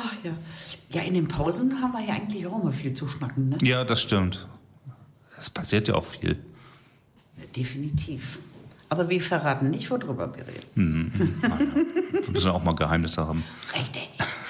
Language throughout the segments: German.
Ach ja. Ja, in den Pausen haben wir ja eigentlich auch immer viel zu schnacken, ne? Ja, das stimmt. Es passiert ja auch viel. Definitiv. Aber wir verraten nicht, worüber wir reden. Wir müssen auch mal Geheimnisse haben. Richtig.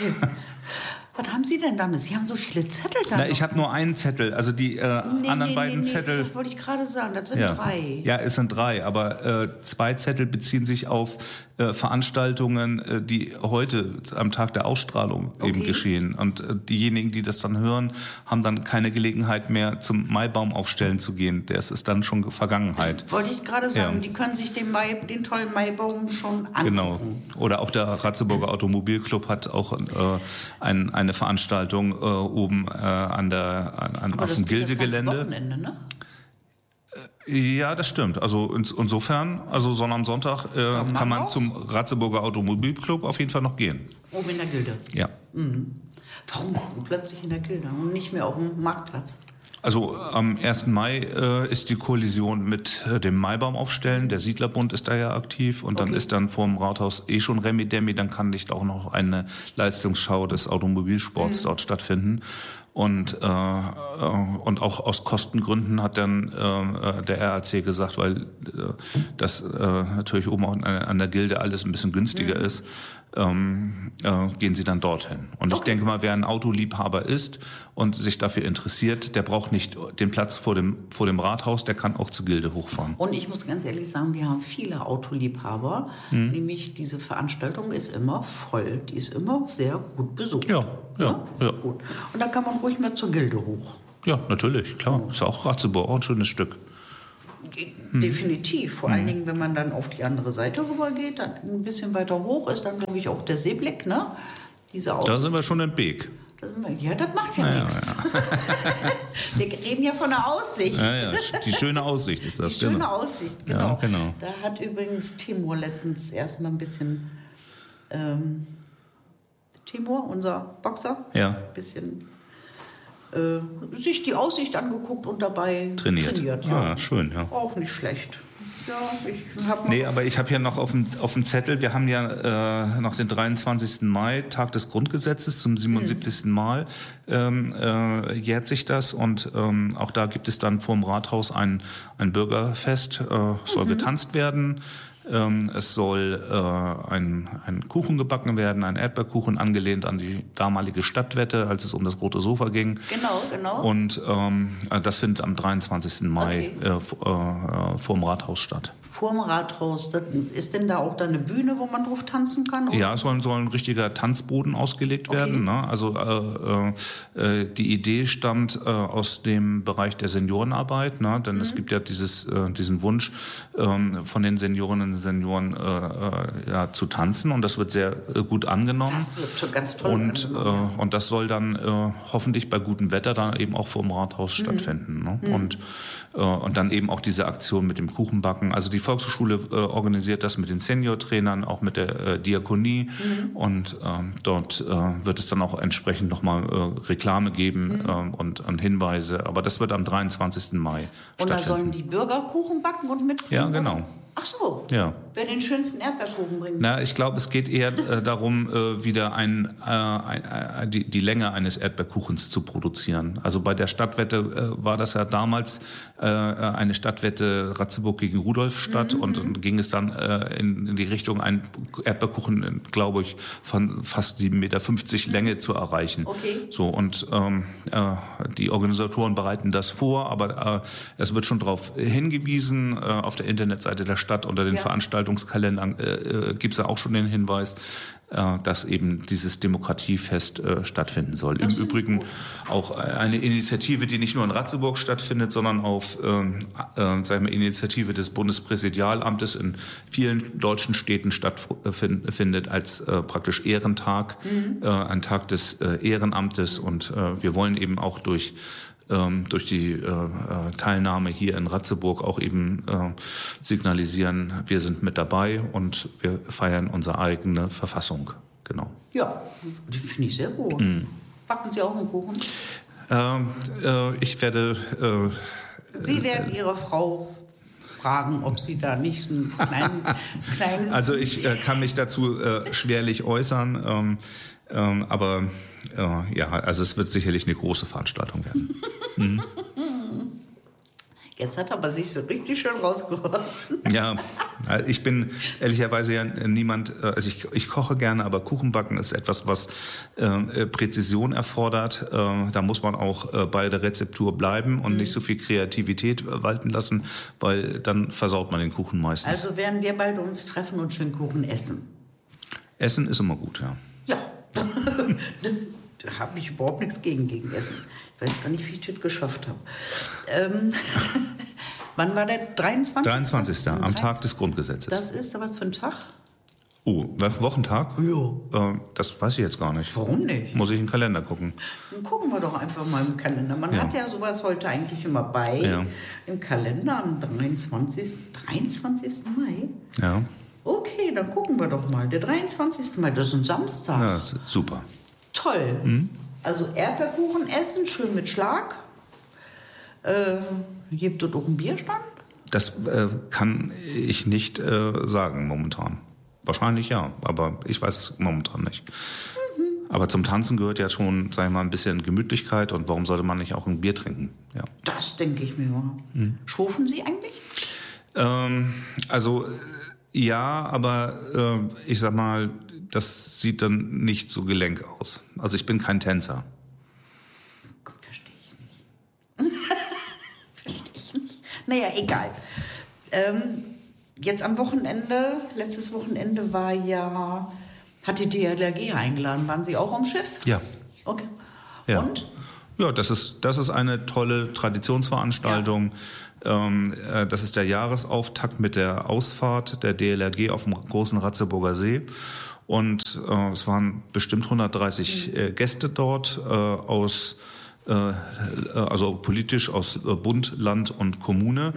Was haben Sie denn damit? Sie haben so viele Zettel da. Na, ich habe nur einen Zettel. Also die anderen beiden Zettel. Das wollte ich gerade sagen. Das sind 3. Ja, es sind 3. Aber 2 Zettel beziehen sich auf Veranstaltungen, die heute am Tag der Ausstrahlung eben geschehen. Und diejenigen, die das dann hören, haben dann keine Gelegenheit mehr, zum Maibaum aufstellen zu gehen. Das ist dann schon Vergangenheit. Wollte ich gerade sagen. Ja. Die können sich den tollen Maibaum schon angucken. Genau. Oder auch der Ratzeburger Automobilclub hat auch eine Veranstaltung oben auf dem Gildegelände. Das Wochenende, ne? Ja, das stimmt. Also insofern, am Sonntag kann man zum Ratzeburger Automobilclub auf jeden Fall noch gehen. Oben in der Gilde? Ja. Mhm. Warum plötzlich in der Gilde und nicht mehr auf dem Marktplatz? Also am 1. Mai ist die Kollision mit dem Maibaum aufstellen. Der Siedlerbund ist da ja aktiv und dann ist dann vor dem Rathaus schon Remi-Demi. Dann kann nicht auch noch eine Leistungsschau des Automobilsports dort stattfinden. Und auch aus Kostengründen hat dann der RAC gesagt, weil das natürlich oben an der Gilde alles ein bisschen günstiger ist, gehen sie dann dorthin. Und ich denke mal, wer ein Autoliebhaber ist und sich dafür interessiert, der braucht nicht den Platz vor dem Rathaus, der kann auch zur Gilde hochfahren. Und ich muss ganz ehrlich sagen, wir haben viele Autoliebhaber, nämlich diese Veranstaltung ist immer voll, die ist immer sehr gut besucht. Ja. Gut. Und da kann man ruhig mal zur Gilde hoch. Ja, natürlich, klar. Ist auch Ratzeburg, auch ein schönes Stück. Definitiv. Vor allen Dingen, wenn man dann auf die andere Seite rübergeht, dann ein bisschen weiter hoch ist dann, glaube ich, auch der Seeblick, ne? Da sind wir schon im Beek. Ja, das macht ja nichts. Ja. Wir reden ja von der Aussicht. Ja, die schöne Aussicht ist das. Die schöne Aussicht, genau. Ja, genau. Da hat übrigens Timur letztens erstmal ein bisschen, Timur, unser Boxer, ein bisschen sich die Aussicht angeguckt und dabei trainiert. Ja, schön, ja. Auch nicht schlecht. Ja, aber ich habe hier noch auf dem Zettel, wir haben ja noch den 23. Mai, Tag des Grundgesetzes, zum 77. Mal jährt sich das und auch da gibt es dann vor dem Rathaus ein Bürgerfest, soll getanzt werden. Es soll ein Kuchen gebacken werden, ein Erdbeerkuchen, angelehnt an die damalige Stadtwette, als es um das rote Sofa ging. Genau. Und das findet am 23. Mai vor dem Rathaus statt. Vor dem Rathaus. Ist denn da auch eine Bühne, wo man drauf tanzen kann? Oder? Ja, es soll ein richtiger Tanzboden ausgelegt werden. Ne? Also die Idee stammt aus dem Bereich der Seniorenarbeit, ne? Denn es gibt ja diesen Wunsch von den Seniorinnen und Senioren zu tanzen und das wird sehr gut angenommen. Das wird schon ganz toll angenommen. Und das soll dann hoffentlich bei gutem Wetter dann eben auch vor dem Rathaus stattfinden. Ne? Und dann eben auch diese Aktion mit dem Kuchenbacken. Also die Volkshochschule organisiert das mit den Seniortrainern, auch mit der Diakonie und dort wird es dann auch entsprechend nochmal Reklame geben und Hinweise. Aber das wird am 23. Mai stattfinden. Und da sollen die Bürger Kuchen backen und mitbringen? Ja, genau. Ach so, ja. Wer den schönsten Erdbeerkuchen bringt. Na, ich glaube, es geht eher darum, wieder die Länge eines Erdbeerkuchens zu produzieren. Also bei der Stadtwette war das ja damals eine Stadtwette Ratzeburg gegen Rudolstadt und dann ging es dann in die Richtung, einen Erdbeerkuchen, glaube ich, von fast 7,50 Meter Länge zu erreichen. Okay. So, und die Organisatoren bereiten das vor, aber es wird schon darauf hingewiesen, auf der Internetseite der Stadt unter den Veranstaltungskalendern gibt es ja auch schon den Hinweis, dass eben dieses Demokratiefest stattfinden soll. Im Übrigen auch eine Initiative, die nicht nur in Ratzeburg stattfindet, sondern auf Initiative des Bundespräsidialamtes in vielen deutschen Städten stattfindet als praktisch Ehrentag, ein Tag des Ehrenamtes und wir wollen eben auch durch die Teilnahme hier in Ratzeburg auch eben signalisieren, wir sind mit dabei und wir feiern unsere eigene Verfassung. Genau. Ja, die finde ich sehr gut. Backen Sie auch einen Kuchen? Ich werde... Sie werden Ihre Frau fragen, ob Sie da nicht ein kleines... Also ich kann mich dazu schwerlich äußern. Aber ja, also es wird sicherlich eine große Veranstaltung werden. Jetzt hat er aber sich so richtig schön rausgeholt. Ja, ich bin ehrlicherweise ja niemand, also ich koche gerne, aber Kuchenbacken ist etwas, was Präzision erfordert. Da muss man auch bei der Rezeptur bleiben und nicht so viel Kreativität walten lassen, weil dann versaut man den Kuchen meistens. Also werden wir beide uns treffen und schön Kuchen essen. Essen ist immer gut, ja. Ja, da habe ich überhaupt nichts gegen Essen. Ich weiß gar nicht, wie ich das geschafft habe. Wann war der? 23. 23. am Tag des Grundgesetzes. Das ist was für ein Tag? Oh, Wochentag? Ja. Das weiß ich jetzt gar nicht. Warum nicht? Muss ich in den Kalender gucken. Dann gucken wir doch einfach mal im Kalender. Man hat ja sowas heute eigentlich immer bei. Ja. Im Kalender am 23. Mai? Ja. Okay, dann gucken wir doch mal. Der 23. Mai, das ist ein Samstag. Ja, das ist super. Toll. Also Erdbeerkuchen essen, schön mit Schlag. Gibt es auch einen Bierstand? Das kann ich nicht sagen momentan. Wahrscheinlich ja, aber ich weiß es momentan nicht. Aber zum Tanzen gehört ja schon, sag ich mal, ein bisschen Gemütlichkeit und warum sollte man nicht auch ein Bier trinken? Ja. Das denke ich mir mal. Schofen Sie eigentlich? Also ja, aber ich sag mal, das sieht dann nicht so gelenk aus. Also ich bin kein Tänzer. Verstehe ich nicht. Naja, egal. Jetzt am Wochenende, letztes Wochenende war ja, hat die DLRG eingeladen. Waren Sie auch am Schiff? Ja. Okay. Ja. Und? Ja, das ist eine tolle Traditionsveranstaltung. Ja. Das ist der Jahresauftakt mit der Ausfahrt der DLRG auf dem großen Ratzeburger See. Und es waren bestimmt 130 Gäste dort also politisch aus Bund, Land und Kommune,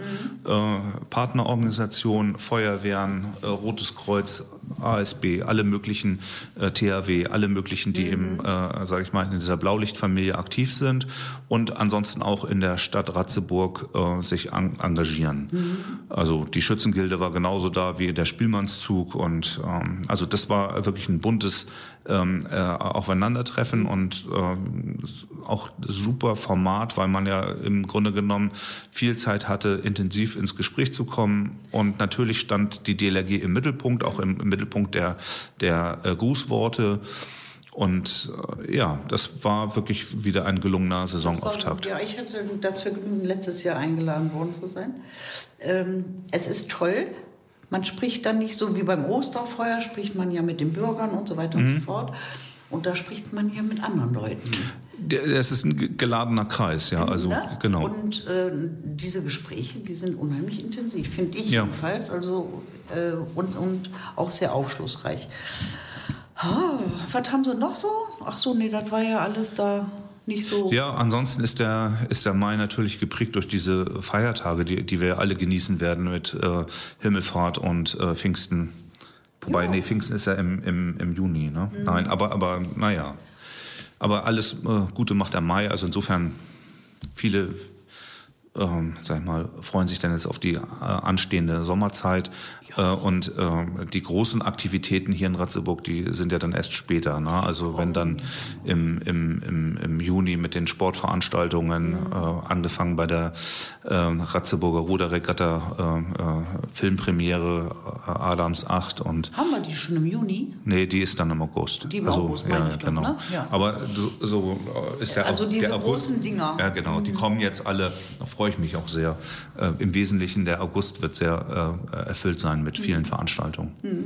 Partnerorganisationen, Feuerwehren, Rotes Kreuz, ASB, alle möglichen THW, alle möglichen, die sage ich mal, in dieser Blaulichtfamilie aktiv sind und ansonsten auch in der Stadt Ratzeburg sich engagieren. Also die Schützengilde war genauso da wie der Spielmannszug und also das war wirklich ein buntes Aufeinandertreffen und auch super Format, weil man ja im Grunde genommen viel Zeit hatte, intensiv ins Gespräch zu kommen. Und natürlich stand die DLRG im Mittelpunkt, auch im Mittelpunkt der Grußworte. Und ja, das war wirklich wieder ein gelungener Saisonauftakt. Ja, ich hatte das Vergnügen, letztes Jahr eingeladen worden zu sein. Es ist toll. Man spricht dann nicht so wie beim Osterfeuer, spricht man ja mit den Bürgern und so weiter und so fort. Und da spricht man ja mit anderen Leuten. Es ist ein geladener Kreis, ja. Also, genau. Und diese Gespräche, die sind unheimlich intensiv, finde ich jedenfalls. Also, und auch sehr aufschlussreich. Was haben Sie noch so? Ach so, nee, das war ja alles da nicht so. Ja, ansonsten ist der Mai natürlich geprägt durch diese Feiertage, die wir alle genießen werden mit Himmelfahrt und Pfingsten. Wobei, nee, Pfingsten ist ja im Juni, ne? Nein, aber naja. Aber alles Gute macht der Mai, also insofern viele, sag ich mal, freuen sich dann jetzt auf die anstehende Sommerzeit. Und die großen Aktivitäten hier in Ratzeburg, die sind ja dann erst später. Ne? Also wenn dann im Juni mit den Sportveranstaltungen, angefangen bei der Ratzeburger Ruderregatta, Filmpremiere Adams 8 und... Haben wir die schon im Juni? Nee, die ist dann im August. Die im August, meine ich genau. Doch, ne? Ja. Aber so ist der Also diese der August, großen Dinger. Ja, genau. Die kommen jetzt alle, da freue ich mich auch sehr. Im Wesentlichen, der August wird sehr erfüllt sein mit vielen Veranstaltungen.